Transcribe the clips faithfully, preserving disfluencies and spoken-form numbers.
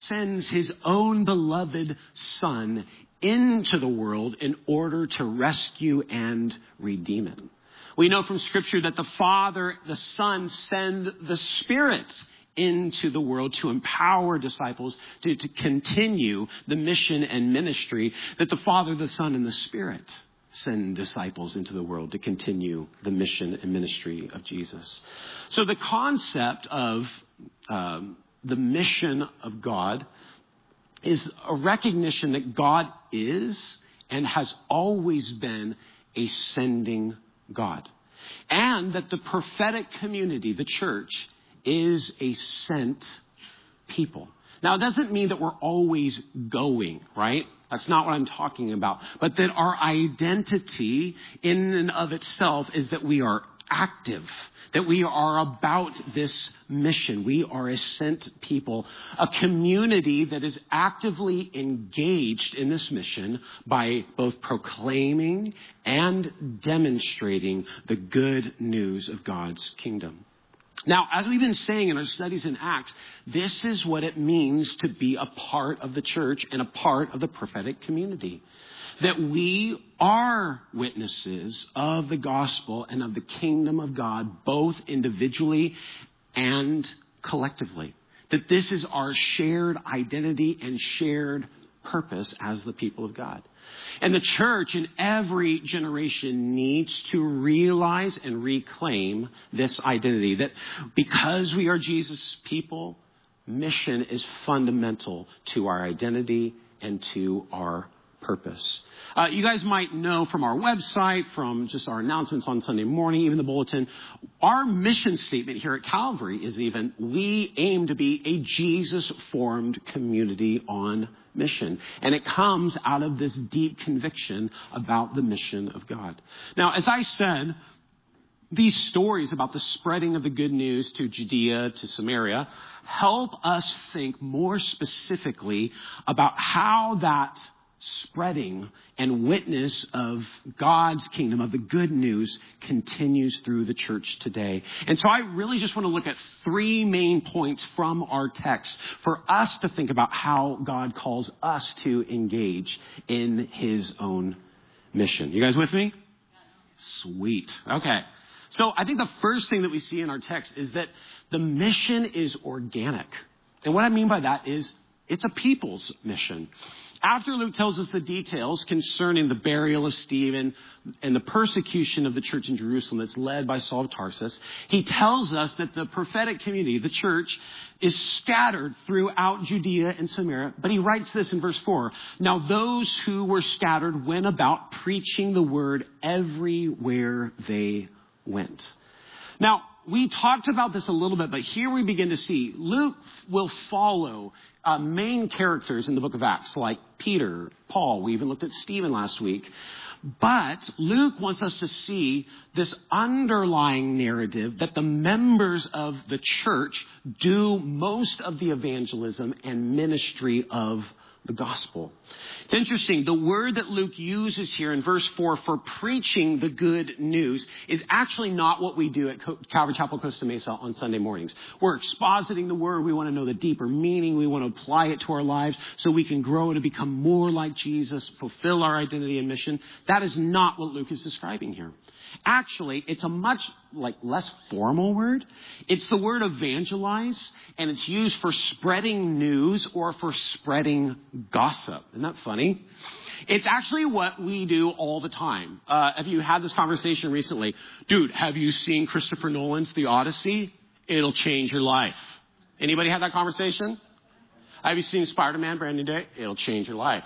sends his own beloved Son into the world in order to rescue and redeem it. We know from Scripture that the Father, the Son, send the Spirit into the world to empower disciples to, to continue the mission and ministry that the Father, the Son, and the Spirit send disciples into the world to continue the mission and ministry of Jesus. So the concept of um, the mission of God is a recognition that God is and has always been a sending God. And that the prophetic community, the church, is a sent people. Now, it doesn't mean that we're always going, right? That's not what I'm talking about. But that our identity in and of itself is that we are active, that we are about this mission. We are a sent people, a community that is actively engaged in this mission by both proclaiming and demonstrating the good news of God's kingdom. Now, as we've been saying in our studies in Acts, this is what it means to be a part of the church and a part of the prophetic community. That we are witnesses of the gospel and of the kingdom of God, both individually and collectively. That this is our shared identity and shared purpose as the people of God. And the church in every generation needs to realize and reclaim this identity. That because we are Jesus' people, mission is fundamental to our identity and to our purpose. Uh, you guys might know from our website, from just our announcements on Sunday morning, even the bulletin, our mission statement here at Calvary is even, we aim to be a Jesus-formed community on mission. And it comes out of this deep conviction about the mission of God. Now, as I said, these stories about the spreading of the good news to Judea, to Samaria, help us think more specifically about how that spreading and witness of God's kingdom, of the good news, continues through the church today. And so I really just want to look at three main points from our text for us to think about how God calls us to engage in his own mission. You guys with me? Sweet. Okay. So I think the first thing that we see in our text is that the mission is organic. And what I mean by that is it's a people's mission. After Luke tells us the details concerning the burial of Stephen and the persecution of the church in Jerusalem that's led by Saul of Tarsus, he tells us that the prophetic community, the church, is scattered throughout Judea and Samaria. But he writes this in verse four. Now those who were scattered went about preaching the word everywhere they went. Now, we talked about this a little bit, but here we begin to see Luke will follow uh, main characters in the book of Acts, like Peter, Paul. We even looked at Stephen last week. But Luke wants us to see this underlying narrative that the members of the church do most of the evangelism and ministry of the gospel. It's interesting. The word that Luke uses here in verse four for preaching the good news is actually not what we do at Calvary Chapel Costa Mesa on Sunday mornings. We're expositing the word. We want to know the deeper meaning. We want to apply it to our lives so we can grow to become more like Jesus, fulfill our identity and mission. That is not what Luke is describing here. Actually, it's a much like less formal word. It's the word evangelize, and it's used for spreading news or for spreading gossip. Isn't that funny? It's actually what we do all the time. Uh, have you had this conversation recently? Dude, have you seen Christopher Nolan's The Odyssey? It'll change your life. Anybody had that conversation? Have you seen Spider-Man Brand New Day? It'll change your life.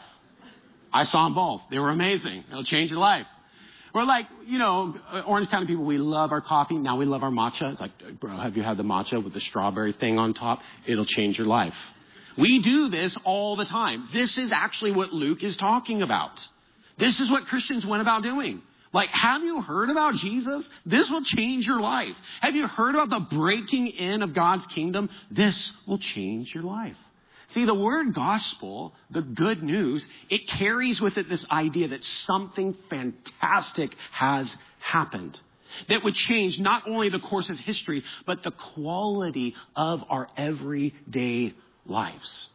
I saw them both. They were amazing. It'll change your life. We're like, you know, Orange County people, we love our coffee. Now we love our matcha. It's like, bro, have you had the matcha with the strawberry thing on top? It'll change your life. We do this all the time. This is actually what Luke is talking about. This is what Christians went about doing. Like, have you heard about Jesus? This will change your life. Have you heard about the breaking in of God's kingdom? This will change your life. See, the word gospel, the good news, it carries with it this idea that something fantastic has happened that would change not only the course of history, but the quality of our everyday lives.